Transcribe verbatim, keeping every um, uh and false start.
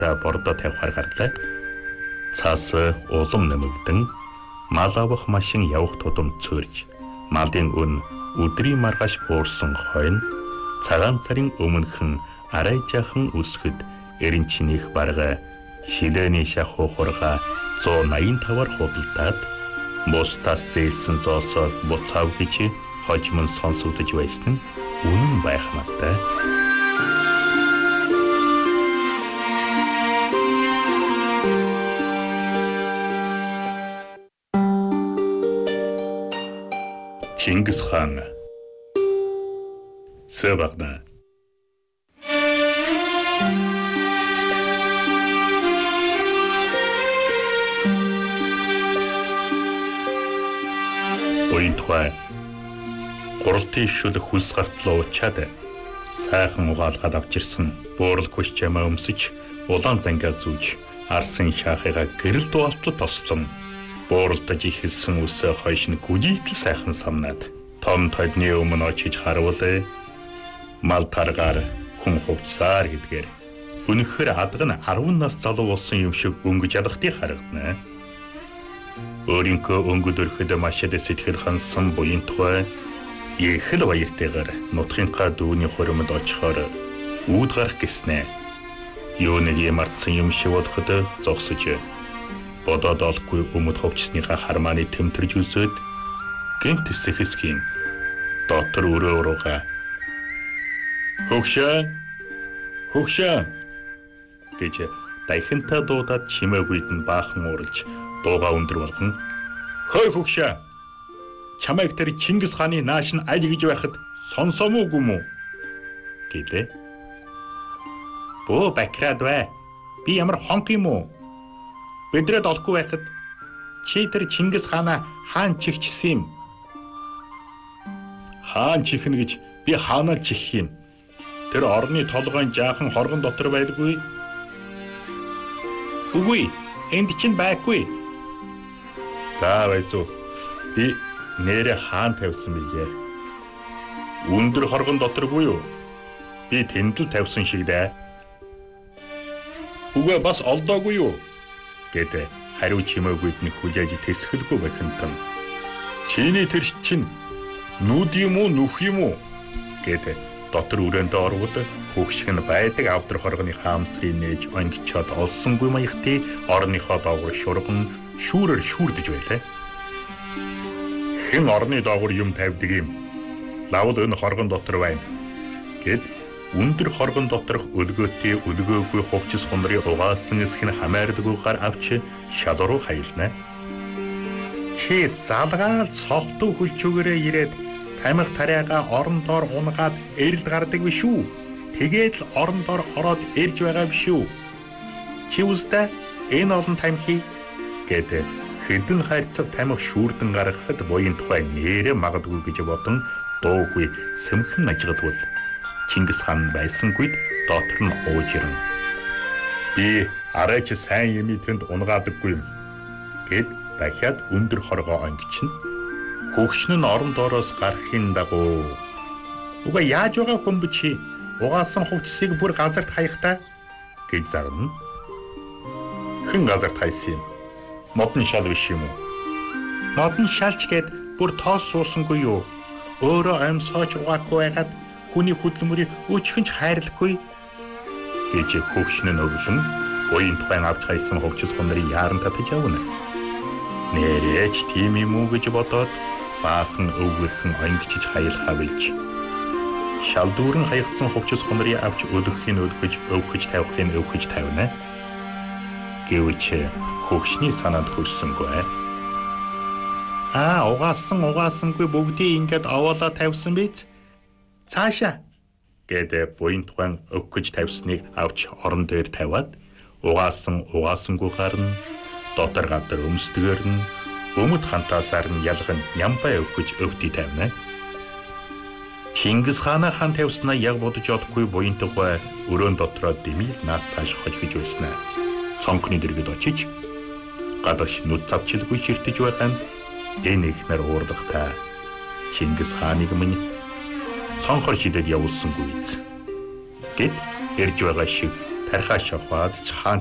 хатта бордоо тавихаар гарлаа. Цаас улам нэмэгдэн мал авах машин явах тудам цөөрж малын өн өдрийн маргааш буурсан хойно цагаан царын өмнөхөн арай жаахан өсгөд эрен чинийх барга шилээний шахуу хурга зуун найман таваар худалдаад бусдаас зээлсэн зоосоо буцаав гэж хожим нь сонсогдож байсан нь үнэн байх надтай. Чингис хаан Сэбагна Уян тухай гуралтын шүлэг хүлс гартлаа уучаад сайхан угаалгаад авчирсан буурал хүч чамаа өмсөж улаан зангиа зүүж арсан шаахыгаа гэрэл дуалтал тослон бууралтаж ихэлсэн үсээ хойш нь гүжигдэл сайхан самнаад том тодны өмнө очиж харуулээ. Мал таргаар хүн хувцсаар гэдгээр өнөхөр адга нь арван нас залуу болсон юм шиг өнгөж ялахтыг харагдана. Өөрийнхөө өнгөд өрхөд машад сэтгэл хансан буян тухай ихэл баяртайгаар нутгийнхаа дүүний хуримд очихоор үүд гарах гэснэ. Юу нэг юм артсан юм шиг болоход зогсож бодоод олохгүй өмд хувцсныхаа хармааны тэмтэрж үзээд гэнт сэхэсхийн дотор өрөө урууга хөгшөө хөгшөө гэж дайхантай дуудаад чимээгүйд нь баахан ууралж дууга өндөр болгон хой хөгшөө чамайг тэр Чингис хааны нааш нь аль гэж байхад сонсомоогүй мүү гэлээ. Бөө бакрад бай. Би ямар хонх юм уу? Бидрээд олохгүй байхад чи тэр Чингис хаанаа хаан чихчихсэн юм. Хаан чихнэ гэж би хаанаа чихэх юм. Тэр орны толгойн жаахан хоргон дотор байлгүй. Үгүй, энд чинь байхгүй. За байцуу. Би нэрэ хаан тавьсан билээ. Өндөр хоргон доторгүй юу? Би тэнд л тавьсан шиг дээ. Үгүй бас олдоогүй юу? Гэдэг хариу чимээгүйд нь хүлээж тэсгэлгүй бахинтан. Чиний тэр чинь нүд юм уу нүх юм уу? Гэдэг дотор өрөөндөө орвол хөгшиг нь байдаг авдар хоргоны хаамсрыг нээж онгичоод олсонгүй маягтыг орныхоо доогуур шурган шүүрээр шүүрдэж байлаа. Хэн орны доогуур юм тавьдаг юм? Лавл энэ хоргон дотор байна. Гэд өндөр хоргон доторх өлгөөтэй өлгөөгүй хувцас хундрын угаасан эсхин хамаардагүйгээр авч шалруу хаялна. Чи залгаал сохтуу хөлчөөгөрөө ирээд тамиг тариагаа орон доор унгаад эрэлд гардаг биш үү? Тэгээд л орон доор ороод ирж байгаа биш үү? Чи үстэ энэ олон тамхи гэдэг хэдэн хайрцаг тамхи шүүрдэн гаргахад буян тухай нэрэ магадгүй гэж бодон дуугүй сэмхэн ажигдвал Чингис хаан байсангүйд доотор нь ууж ирнэ. Би арайч сайн юм тэнд унгаадаггүй юм. Гэд дахиад өндөр хоргоо онгична. Хөгшин нь орон доороос гарахын дагуу. Уга яаж байгаа хүн бэ чи? Угаасан хувцсыг бүр газарт хаяхтаа гэж загна. Хэн газарт хайсан юм? Модон шал биш юм уу? Модон шалч гэд бүр тоос суусангүй юу? Өөрөө амьсгооч угаагүй байгаад хүний хөдөлмөрийг өчхөнч хайрлахгүй гэж хөгшин нь өглөн буян тухайн авч хайсан хувцас хундрын яаран татаж явна. Нэрэж тийм юм уу гэж бодоод баахан өвгөрхөн онгичиж хаялхаа билж шал дүүрэн хаягдсан хувцас хундрын авч өдөхийг өдгөж өвгөж тавихыг өвгөж тавина. Гэвч хөгшний санаанд хүрсэнгүй. Аа угаасан угаасангүй бүгдийг ингээд овоолоо тавьсан биз? Цаашаа гэдэг буян тухайн өвгөж тавьсныг авч орон дээр тавиад угаасан угаасангүй гарна. Дотор гадар өмсдгөр нь өмд хантаасаар нь ялган нямбай өвгөж өвдий тавина. Чингис хаана хан тавьснаа яг бодож олохгүй буян тухай өрөөнд дотроо дэмил наад цааш хожигж байснаа. Цонхны дэргэд очиж гадагш нүд цавчилгүй ширтэж байгаа нь энэ ихнэр уурдахтаа Чингис хааныг минь цонхор шидэд явуулсангүй биз. Гэт ирж байгаа шиг тархаа шавхаад ч хаан